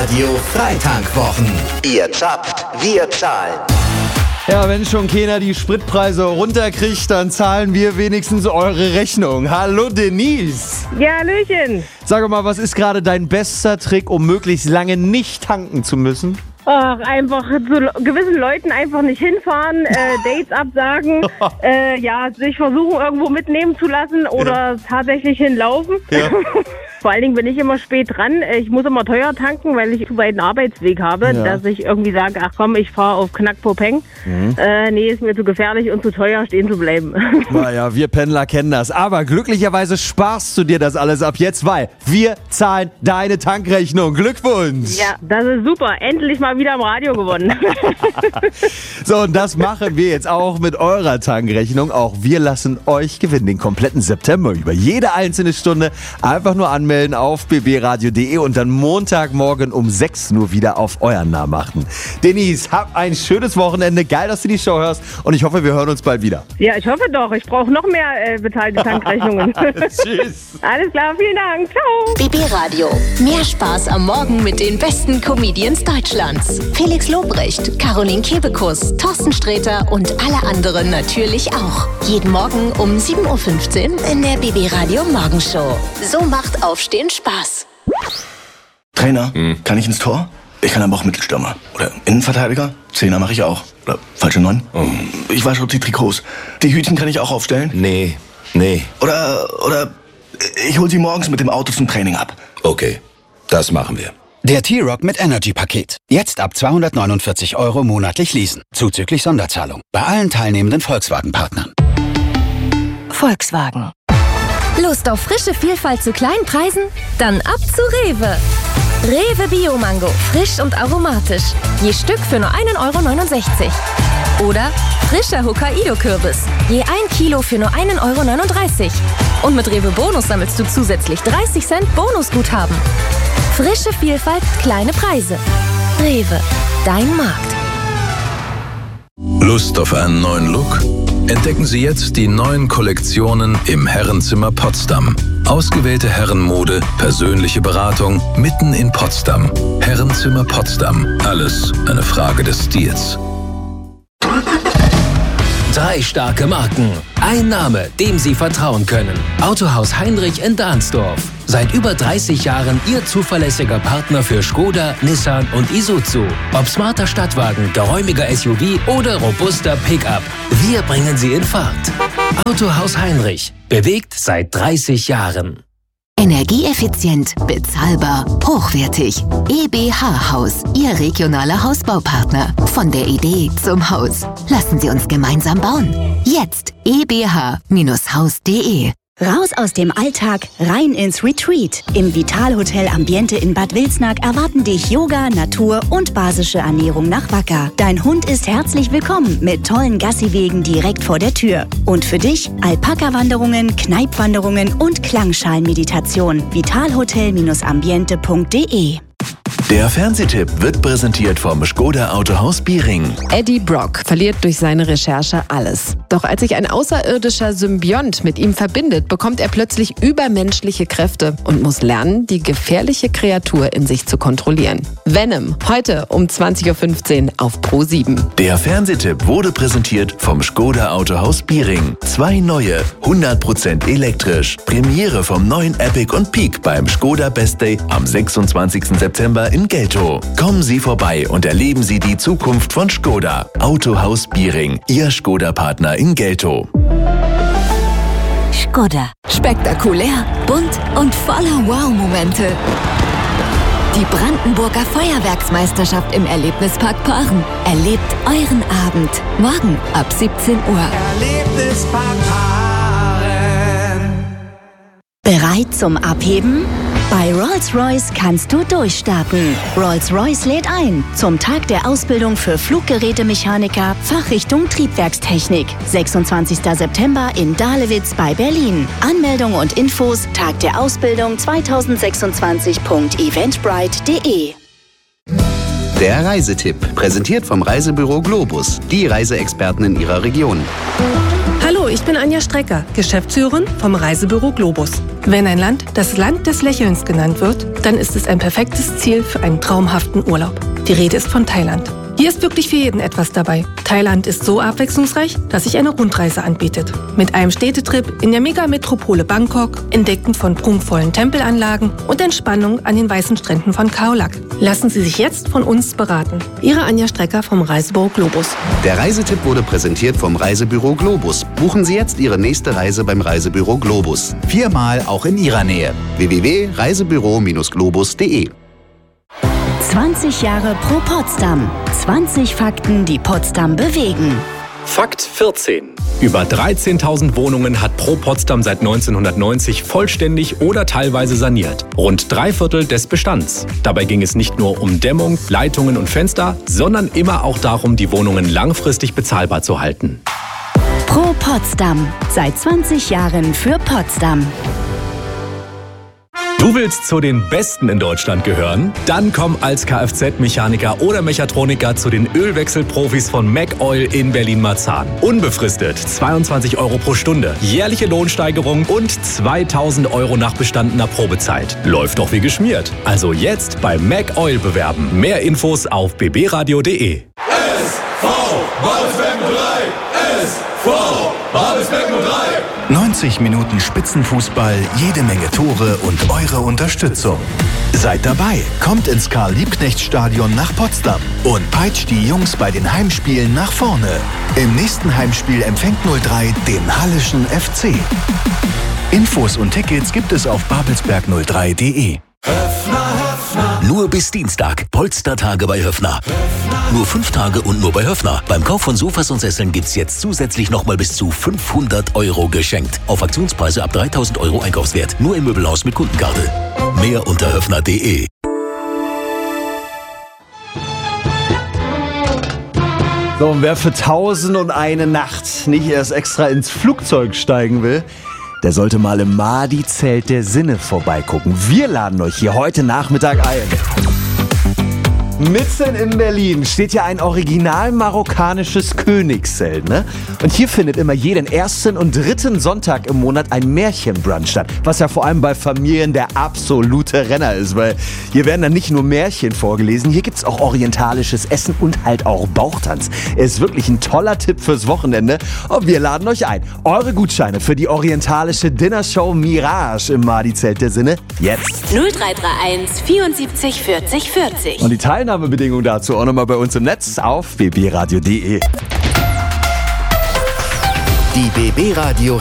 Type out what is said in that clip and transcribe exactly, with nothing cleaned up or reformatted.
Radio Freitankwwochen. Ihr zappt, wir zahlen. Ja, wenn schon keiner die Spritpreise runterkriegt, dann zahlen wir wenigstens eure Rechnung. Hallo Denise. Ja, Hallöchen. Sag mal, was ist gerade dein bester Trick, um möglichst lange nicht tanken zu müssen? Ach, einfach zu gewissen Leuten einfach nicht hinfahren, äh, Dates absagen, äh, ja, sich versuchen irgendwo mitnehmen zu lassen oder ja. tatsächlich hinlaufen. Ja. Vor allen Dingen bin ich immer spät dran. Ich muss immer teuer tanken, weil ich zu weit einen Arbeitsweg habe, ja. dass ich irgendwie sage, ach komm, ich fahre auf Knackpopeng. Mhm. Äh, nee, ist mir zu gefährlich und zu teuer, stehen zu bleiben. Naja, wir Pendler kennen das. Aber glücklicherweise sparst du dir das alles ab jetzt, weil wir zahlen deine Tankrechnung. Glückwunsch! Ja, das ist super. Endlich mal wieder im Radio gewonnen. So, und das machen wir jetzt auch mit eurer Tankrechnung. Auch wir lassen euch gewinnen den kompletten September über jede einzelne Stunde. Einfach nur anmelden auf b b radio punkt d e und dann Montagmorgen um sechs nur wieder auf euren Namen achten. Denise, hab ein schönes Wochenende. Geil, dass du die Show hörst und ich hoffe, wir hören uns bald wieder. Ja, ich hoffe doch. Ich brauche noch mehr äh, bezahlte Tankrechnungen. Tschüss. Alles klar, vielen Dank. Ciao. B B Radio. Mehr Spaß am Morgen mit den besten Comedians Deutschlands. Felix Lobrecht, Caroline Kebekus, Thorsten Sträter und alle anderen natürlich auch. Jeden Morgen um sieben Uhr fünfzehn in der B B Radio Morgenshow. So macht Aufstehen Spaß. Trainer, hm. kann ich ins Tor? Ich kann aber auch Mittelstürmer. Oder Innenverteidiger? Zehner mache ich auch. Oder falsche Neun? Oh. Ich wasche die Trikots. Die Hütchen kann ich auch aufstellen? Nee, nee. Oder, oder ich hol sie morgens mit dem Auto zum Training ab. Okay, das machen wir. Der T-Rock mit Energy-Paket. Jetzt ab zweihundertneunundvierzig Euro monatlich leasen. Zuzüglich Sonderzahlung. Bei allen teilnehmenden Volkswagen-Partnern. Volkswagen. Lust auf frische Vielfalt zu kleinen Preisen? Dann ab zu Rewe. Rewe Bio-Mango, frisch und aromatisch. Je Stück für nur ein Euro neunundsechzig. Oder frischer Hokkaido-Kürbis. Je ein Kilo für nur ein Euro neununddreißig. Und mit Rewe Bonus sammelst du zusätzlich dreißig Cent Bonusguthaben. Frische Vielfalt, kleine Preise. Rewe, dein Markt. Lust auf einen neuen Look? Entdecken Sie jetzt die neuen Kollektionen im Herrenzimmer Potsdam. Ausgewählte Herrenmode, persönliche Beratung mitten in Potsdam. Herrenzimmer Potsdam. Alles eine Frage des Stils. Drei starke Marken. Ein Name, dem Sie vertrauen können. Autohaus Heinrich in Dahnsdorf. Seit über dreißig Jahren Ihr zuverlässiger Partner für Skoda, Nissan und Isuzu. Ob smarter Stadtwagen, geräumiger S U V oder robuster Pickup. Wir bringen Sie in Fahrt. Autohaus Heinrich. Bewegt seit dreißig Jahren. Energieeffizient, bezahlbar, hochwertig. E B H Haus, Ihr regionaler Hausbaupartner. Von der Idee zum Haus. Lassen Sie uns gemeinsam bauen. Jetzt e b h Haus punkt d e. Raus aus dem Alltag, rein ins Retreat. Im Vitalhotel Ambiente in Bad Wilsnack erwarten dich Yoga, Natur und basische Ernährung nach Wacker. Dein Hund ist herzlich willkommen mit tollen Gassiwegen direkt vor der Tür. Und für dich Alpaka-Wanderungen, Kneipwanderungen und Klangschalenmeditation. vitalhotel ambiente punkt d e. Der Fernsehtipp wird präsentiert vom Škoda Autohaus Biering. Eddie Brock verliert durch seine Recherche alles. Doch als sich ein außerirdischer Symbiont mit ihm verbindet, bekommt er plötzlich übermenschliche Kräfte und muss lernen, die gefährliche Kreatur in sich zu kontrollieren. Venom, heute um zwanzig Uhr fünfzehn auf Pro sieben. Der Fernsehtipp wurde präsentiert vom Škoda Autohaus Biering. Zwei neue, hundert Prozent elektrisch. Premiere vom neuen Epic und Peak beim Škoda Best Day am sechsundzwanzigsten September in Geltow. Kommen Sie vorbei und erleben Sie die Zukunft von Škoda. Autohaus Biering, Ihr Škoda-Partner in Geltow. Škoda. Spektakulär, bunt und voller Wow-Momente. Die Brandenburger Feuerwerksmeisterschaft im Erlebnispark Paaren. Erlebt euren Abend. Morgen ab siebzehn Uhr. Erlebnispark Paaren. Bereit zum Abheben? Bei Rolls-Royce kannst du durchstarten. Rolls-Royce lädt ein zum Tag der Ausbildung für Fluggerätemechaniker, Fachrichtung Triebwerkstechnik. sechsundzwanzigsten September in Dahlewitz bei Berlin. Anmeldung und Infos Tag der Ausbildung zweitausendsechsundzwanzig punkt eventbrite punkt d e. Der Reisetipp, präsentiert vom Reisebüro Globus, die Reiseexperten in ihrer Region. Hallo, ich Ich bin Anja Strecker, Geschäftsführerin vom Reisebüro Globus. Wenn ein Land das Land des Lächelns genannt wird, dann ist es ein perfektes Ziel für einen traumhaften Urlaub. Die Rede ist von Thailand. Hier ist wirklich für jeden etwas dabei. Thailand ist so abwechslungsreich, dass sich eine Rundreise anbietet. Mit einem Städtetrip in der Megametropole Bangkok, Entdecken von prunkvollen Tempelanlagen und Entspannung an den weißen Stränden von Khao Lak. Lassen Sie sich jetzt von uns beraten. Ihre Anja Strecker vom Reisebüro Globus. Der Reisetipp wurde präsentiert vom Reisebüro Globus. Buchen Sie jetzt Ihre nächste Reise beim Reisebüro Globus. Viermal auch in Ihrer Nähe. w w w punkt reisebüro globus punkt de zwanzig Jahre Pro Potsdam. zwanzig Fakten, die Potsdam bewegen. Fakt vierzehn. Über dreizehntausend Wohnungen hat Pro Potsdam seit neunzehnhundertneunzig vollständig oder teilweise saniert. Rund drei Viertel des Bestands. Dabei ging es nicht nur um Dämmung, Leitungen und Fenster, sondern immer auch darum, die Wohnungen langfristig bezahlbar zu halten. Pro Potsdam. Seit zwanzig Jahren für Potsdam. Du willst zu den Besten in Deutschland gehören? Dann komm als Kfz-Mechaniker oder Mechatroniker zu den Ölwechselprofis von McOil in Berlin-Marzahn. Unbefristet zweiundzwanzig Euro pro Stunde, jährliche Lohnsteigerung und zweitausend Euro nach bestandener Probezeit. Läuft doch wie geschmiert. Also jetzt bei McOil bewerben. Mehr Infos auf b b radio punkt de. S V Babelsberg null drei! S V Babelsberg null drei! neunzig Minuten Spitzenfußball, jede Menge Tore und eure Unterstützung. Seid dabei, kommt ins Karl-Liebknecht-Stadion nach Potsdam und peitscht die Jungs bei den Heimspielen nach vorne. Im nächsten Heimspiel empfängt null drei den Hallischen F C. Infos und Tickets gibt es auf babelsberg null drei punkt de. Nur bis Dienstag. Polstertage bei Höffner. Nur fünf Tage und nur bei Höffner. Beim Kauf von Sofas und Sesseln gibt's jetzt zusätzlich nochmal bis zu fünfhundert Euro geschenkt. Auf Aktionspreise ab dreitausend Euro Einkaufswert. Nur im Möbelhaus mit Kundenkarte. Mehr unter höffner punkt de. So, und wer für tausend und eine Nacht nicht erst extra ins Flugzeug steigen will, der sollte mal im Mahdi-Zelt der Sinne vorbeigucken. Wir laden euch hier heute Nachmittag ein. Mitten in Berlin steht ja ein original marokkanisches Königszelt, ne? Und hier findet immer jeden ersten und dritten Sonntag im Monat ein Märchenbrunch statt, was ja vor allem bei Familien der absolute Renner ist, weil hier werden dann nicht nur Märchen vorgelesen, hier gibt's auch orientalisches Essen und halt auch Bauchtanz. Ist wirklich ein toller Tipp fürs Wochenende und wir laden euch ein. Eure Gutscheine für die orientalische Dinnershow Mirage im Mahdi-Zelt der Sinne jetzt. null drei drei eins vierundsiebzig vierzig vierzig. Und die Teilnahmebedingungen dazu auch nochmal bei uns im Netz auf b b radio punkt de. Die B B Radio